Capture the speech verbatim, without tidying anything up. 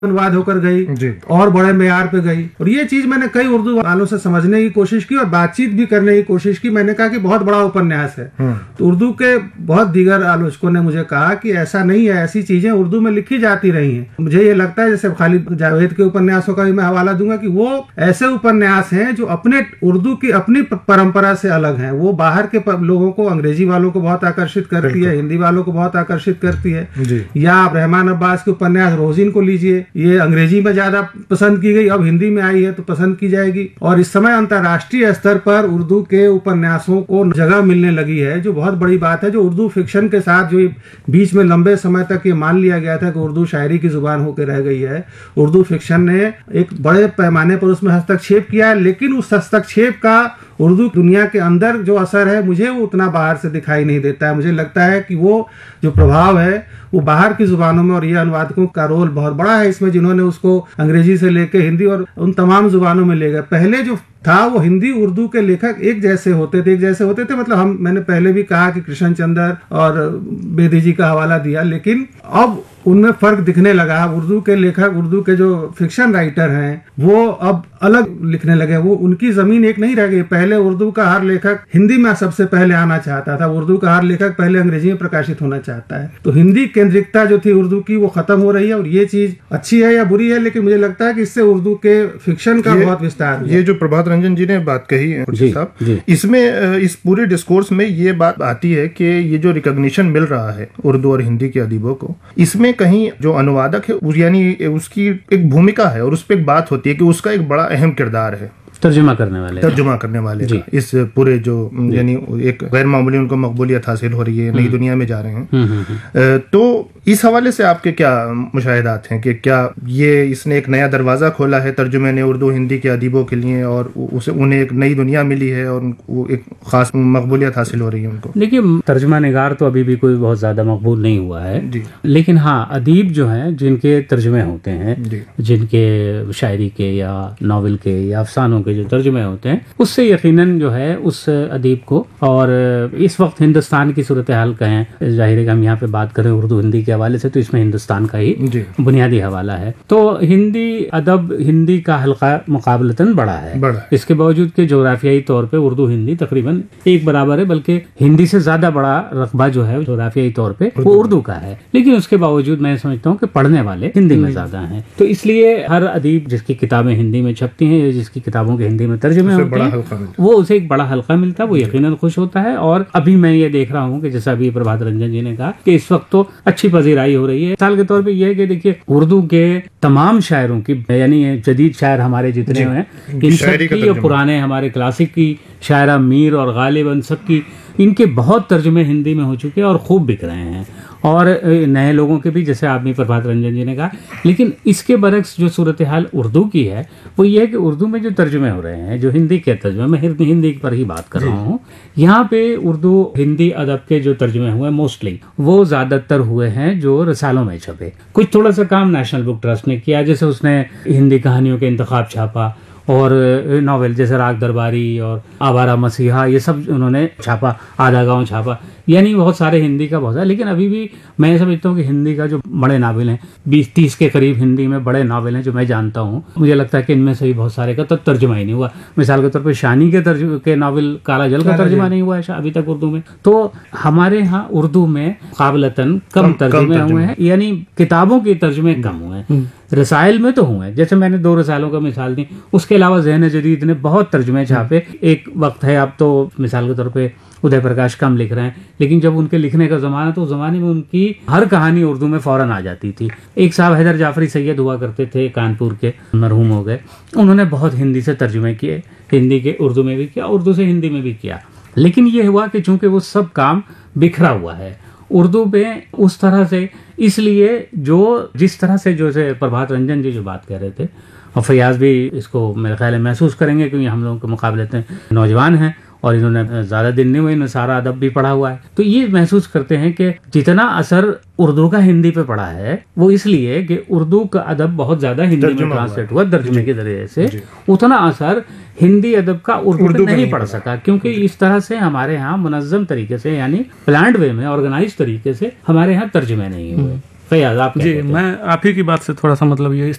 अनुवाद होकर गई और बड़े मेयार पे गई। और ये चीज मैंने कई उर्दू वालों से समझने की कोशिश की और बातचीत भी करने की कोशिश की। मैंने कहा कि बहुत बड़ा उपन्यास है, तो उर्दू के बहुत दीगर आलोचकों ने मुझे कहा कि ऐसा नहीं है, ऐसी चीजें उर्दू में लिखी जाती रही हैं। मुझे ये लगता है जैसे खालिद जावेद के उपन्यासों का भी मैं हवाला दूंगा कि वो ऐसे उपन्यास हैं जो अपने उर्दू की अपनी परंपरा से अलग हैं। वो बाहर के लोगों को, अंग्रेजी वालों को बहुत आकर्षित करती है, हिंदी वालों को बहुत आकर्षित करती है। या आप रहमान अब्बास के उपन्यास रोजिन को लीजिए, ये अंग्रेजी में ज्यादा पसंद की गई, अब हिंदी में आई है तो पसंद की जाएगी। और इस समय अंतर्राष्ट्रीय स्तर पर उर्दू के उपन्यासों को जगह मिलने लगी है, जो बहुत बड़ी बात है। जो उर्दू फिक्शन के साथ जो बीच में लंबे समय तक ये मान लिया गया था कि उर्दू शायरी की जुबान होकर रह गई है, उर्दू फिक्शन ने एक बड़े पैमाने पर उसमें हस्तक्षेप किया है। लेकिन उस हस्तक्षेप का उर्दू दुनिया के अंदर जो असर है, मुझे वो उतना बाहर से दिखाई नहीं देता है। मुझे लगता है कि वो जो प्रभाव है वो बाहर की जुबानों में, और ये अनुवादकों का रोल बहुत बड़ा है इसमें, जिन्होंने उसको अंग्रेजी से लेके हिंदी और उन तमाम जुबानों में ले गए। पहले जो था वो हिंदी उर्दू के लेखक एक जैसे होते थे, एक जैसे होते थे मतलब हम मैंने पहले भी कहा कि कृष्ण चंद्र और बेदी जी का हवाला दिया, लेकिन अब उनमें फर्क दिखने लगा। उर्दू के लेखक, उर्दू के जो फिक्शन राइटर हैं, वो अब अलग लिखने लगे। वो उनकी जमीन एक नहीं रह गई। पहले उर्दू का हर लेखक हिंदी में सबसे पहले आना चाहता था, उर्दू का हर लेखक पहले अंग्रेजी में प्रकाशित होना चाहता है। तो हिंदी केंद्रिकता जो थी उर्दू की वो खत्म हो रही है, और ये चीज अच्छी है या बुरी है, लेकिन मुझे लगता है कि इससे उर्दू के फिक्शन का बहुत विस्तार हुआ। ये जो प्रभात रंजन जी ने बात कही साहब, इसमें इस पूरे डिस्कोर्स में ये बात आती है कि ये जो रिकॉग्निशन मिल रहा है उर्दू और हिंदी के अदीबों को, इसमें कहीं जो अनुवादक है यानी उसकी एक भूमिका है, और उस पर एक बात होती है कि उसका एक बड़ा अहम किरदार है तर्जुमा करने वाले तर्जुमा करने वाले इस पूरे जो यानी एक गैर मामूली उनको मकबूलियत हासिल हो रही है, नई दुनिया में जा रहे हैं। तो इस हवाले से आपके क्या मुशाहिदात हैं कि क्या ये इसने एक नया दरवाजा खोला है तर्जुमे ने उर्दू हिंदी के अदीबों के लिए, और उसे उन्हें एक नई दुनिया मिली है और वो एक खास मकबूलियत हासिल हो रही है उनको? देखिए, तर्जुमा निगार तो अभी भी कोई बहुत ज्यादा मकबूल नहीं हुआ है, लेकिन हाँ अदीब जो है जिनके तर्जुमे होते हैं, जिनके शायरी के या नॉवल के या अफसानों के जो तर्जुमे होते हैं, उससे यकीनन जो है उस अदीब को, और इस वक्त हिंदुस्तान की सूरत हाल कहें, जाहिर है कि हम यहाँ पे बात करें उर्दू हिंदी के हवाले से, तो इसमें हिंदुस्तान का ही बुनियादी हवाला है। तो हिंदी अदब, हिंदी का हल्का मुकाबलतन बड़ा है, बड़ा। इसके बावजूद कि जोग्राफियाई तौर पे उर्दू हिंदी तकरीबन एक बराबर है, बल्कि हिंदी से ज्यादा बड़ा रकबा जो है जोग्राफियाई तौर पे वो उर्दू का है। लेकिन उसके बावजूद मैं समझता हूँ कि पढ़ने वाले हिंदी में ज्यादा हैं। तो इसलिए हर अदीब जिसकी किताबें हिंदी में छपती हैं या जिसकी किताबों के हिंदी में तर्जुमे होते हैं, वो उसे एक बड़ा हल्का मिलता है, वो यकीनन खुश होता है। और अभी मैं ये देख रहा हूँ कि जैसा अभी प्रभात रंजन जी ने कहा कि इस वक्त तो अच्छी पजीराई हो रही है। मिसाल के तौर पे ये है कि देखिए उर्दू के तमाम शायरों की, यानी जदीद शायर हमारे जितने हैं, इन सब की और पुराने हमारे क्लासिक की शायरा मीर और गालिब, इन सब की, इनके बहुत तर्जुमे हिंदी में हो चुके हैं और खूब बिक रहे हैं, और नए लोगों के भी, जैसे आपने प्रभात रंजन जी ने कहा। लेकिन इसके बरक्स जो सूरत हाल उर्दू की है वो ये है कि उर्दू में जो तर्जुमे हो रहे हैं, जो हिंदी के तर्जुमे, मैं हिंदी पर ही बात कर रहा हूँ, यहाँ पे उर्दू हिंदी अदब के जो तर्जुमे हुए मोस्टली वो ज्यादातर हुए हैं जो रसालों में छपे। कुछ थोड़ा सा काम नेशनल बुक ट्रस्ट ने किया, जैसे उसने हिंदी कहानियों के इंतखाब छापा, और नॉवेल जैसे राग दरबारी और आवारा मसीहा, ये सब उन्होंने छापा, आधा गांव छापा, यानी बहुत सारे हिंदी का बहुत सारा। लेकिन अभी भी मैं समझता हूँ कि हिंदी का जो बड़े नावल हैं, बीस तीस के करीब हिंदी में बड़े नावल हैं जो मैं जानता हूँ, मुझे लगता है कि इनमें से भी बहुत सारे का तो तर्जुमा ही नहीं हुआ। मिसाल के तौर पर शानी के तर्जुमे के नावल काला जल का तर्जुमा नहीं हुआ है अभी तक उर्दू में। तो हमारे यहाँ उर्दू में मुकाबलतन कम तर्जुमे हुए हैं, यानी किताबों के तर्जुमे कम हुए हैं। रसाइल में तो हुए, जैसे मैंने दो रसालों का मिसाल दी, उसके अलावा ज़हन जदीद ने बहुत तर्जुमे छापे। एक वक्त है, अब तो मिसाल के तौर पे उदय प्रकाश कम लिख रहे हैं, लेकिन जब उनके लिखने का ज़माना, तो उस ज़माने में उनकी हर कहानी उर्दू में फ़ौरन आ जाती थी। एक साहब हैदर जाफरी सैयद हुआ करते थे, कानपुर के, मरहूम हो गए, उन्होंने बहुत हिंदी से तर्जुमे किए, हिंदी के उर्दू में भी किया, उर्दू से हिंदी में भी किया। लेकिन ये हुआ कि चूंकि वो सब काम बिखरा हुआ है उर्दू में उस तरह से, इसलिए जो जिस तरह से, जो से प्रभात रंजन जी जो बात कह रहे थे, और फयाज भी इसको मेरे ख्याल में महसूस करेंगे, क्योंकि हम लोगों के मुकाबले नौजवान हैं और इन्होंने ज़्यादा दिन नहीं हुए, इन्होंने सारा अदब भी पढ़ा हुआ है, तो ये महसूस करते हैं कि जितना असर उर्दू का हिंदी पे पड़ा है वो इसलिए कि उर्दू का अदब बहुत ज़्यादा हिंदी में ट्रांसलेट हुआ तर्जुमे के जरिए से, उतना असर हिंदी अदब का उर्दू पे नहीं पड़ सका, क्योंकि इस तरह से हमारे यहाँ मुनज़्ज़म तरीके से, यानी प्लान्ड वे में, ऑर्गेनाइज तरीके से हमारे यहाँ तर्जुमे नहीं हुए। फैयाज आप क्या जी कहते हैं? मैं आप ही की बात से थोड़ा सा मतलब ये